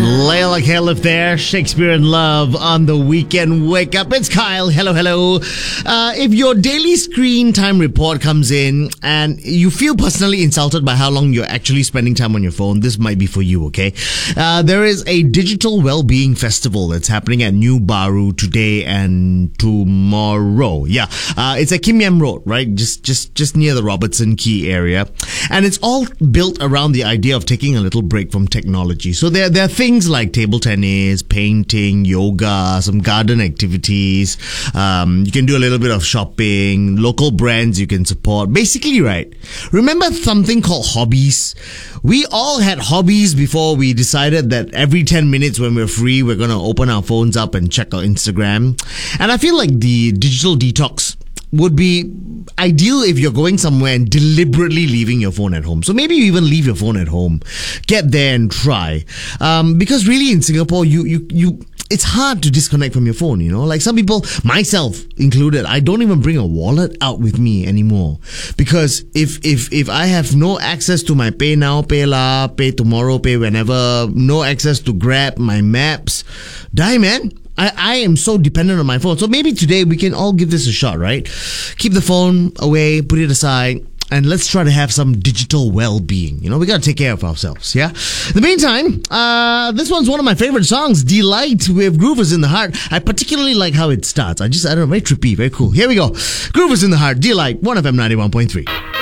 Layla Caliph there, Shakespeare in Love on the weekend wake up. It's Kyle. Hello. If your daily screen time report comes in and you feel personally insulted by how long you're actually spending time on your phone, this might be for you, okay? There is a digital well-being festival that's happening at New Baru today and tomorrow. Yeah, it's at Kim Yam Road, right? Just near the Robertson Quay area. And it's all built around the idea of taking a little break from technology. So there are things like table tennis, painting, yoga, some garden activities. You can do a little bit of shopping, local brands you can support. Basically, right, remember something called hobbies? We all had hobbies before we decided that every 10 minutes when we're free, we're going to open our phones up and check our Instagram. And I feel like the digital detox would be ideal if you're going somewhere and deliberately leaving your phone at home. So maybe you even leave your phone at home. Get there and try. Because really in Singapore, it's hard to disconnect from your phone, you know? Like some people, myself included, I don't even bring a wallet out with me anymore. Because if I have no access to my Pay Now, Pay La, Pay Tomorrow, Pay Whenever, no access to Grab, my maps, die man. I am so dependent on my phone. So maybe today we can all give this a shot, right? Keep the phone away, put it aside, and let's try to have some digital well-being. You know, we got to take care of ourselves, yeah? In the meantime, this one's one of my favorite songs, Delight with Groovers in the Heart. I particularly like how it starts. I don't know, very trippy, very cool. Here we go. Groovers in the Heart, Delight, 1FM 91.3.